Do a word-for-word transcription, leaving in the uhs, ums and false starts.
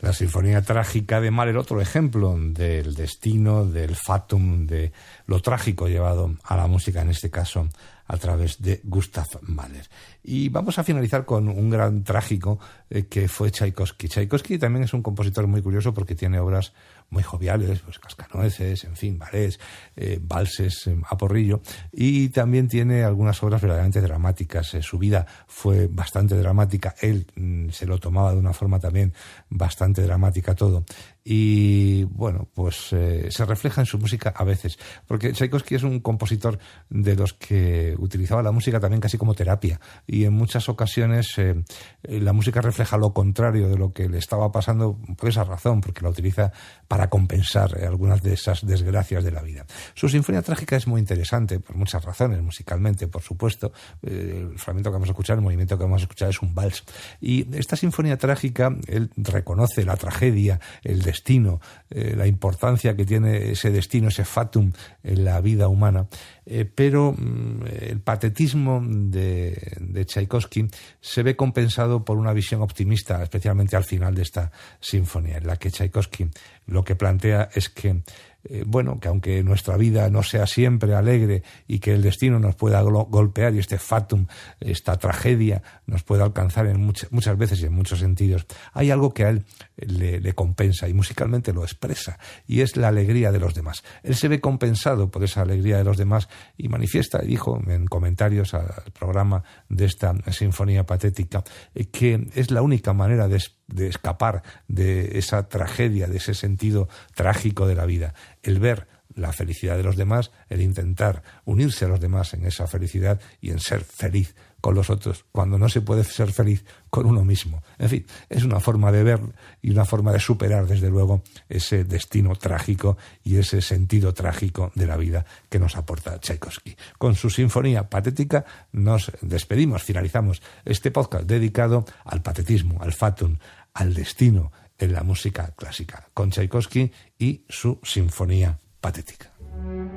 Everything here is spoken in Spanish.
La Sinfonía Trágica de Mahler, otro ejemplo del destino, del fatum, de lo trágico llevado a la música, en este caso a través de Gustav Mahler. Y vamos a finalizar con un gran trágico eh, que fue Tchaikovsky. Tchaikovsky también es un compositor muy curioso porque tiene obras muy joviales, pues Cascanueces, en fin, ballets, eh, valses eh, a porrillo, y también tiene algunas obras verdaderamente dramáticas. Eh, su vida fue bastante dramática, él mm, se lo tomaba de una forma también bastante dramática todo. Y bueno, pues eh, se refleja en su música a veces, porque Tchaikovsky es un compositor de los que utilizaba la música también casi como terapia, y en muchas ocasiones eh, la música refleja lo contrario de lo que le estaba pasando por esa razón, porque la utiliza para compensar eh, algunas de esas desgracias de la vida. Su Sinfonía Trágica es muy interesante por muchas razones, musicalmente, por supuesto. Eh, el fragmento que vamos a escuchar, el movimiento que vamos a escuchar es un vals, y esta Sinfonía Trágica, él reconoce la tragedia, el destino, eh, la importancia que tiene ese destino, ese fatum en la vida humana, eh, pero mm, el patetismo de, de Tchaikovsky se ve compensado por una visión optimista, especialmente al final de esta sinfonía, en la que Tchaikovsky lo que plantea es que Eh, bueno, que aunque nuestra vida no sea siempre alegre y que el destino nos pueda gol- golpear y este fatum, esta tragedia nos pueda alcanzar en much- muchas veces y en muchos sentidos, hay algo que a él le, le compensa y musicalmente lo expresa, y es la alegría de los demás. Él se ve compensado por esa alegría de los demás y manifiesta, y dijo en comentarios al programa de esta sinfonía patética, eh, que es la única manera de de escapar de esa tragedia, de ese sentido trágico de la vida, el ver la felicidad de los demás, el intentar unirse a los demás en esa felicidad y en ser feliz con los otros, cuando no se puede ser feliz con uno mismo. En fin, es una forma de ver y una forma de superar, desde luego, ese destino trágico y ese sentido trágico de la vida que nos aporta Tchaikovsky. Con su Sinfonía Patética nos despedimos, finalizamos este podcast dedicado al patetismo, al fatum, al destino en la música clásica, con Tchaikovsky y su Sinfonía Patética.